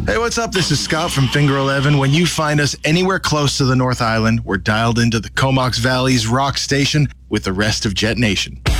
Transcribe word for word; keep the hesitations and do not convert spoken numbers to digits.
Hey, what's up? This is Scott from Finger eleven. When you find us anywhere close to the North Island, we're dialed into the Comox Valley's rock station with the rest of Jet Nation.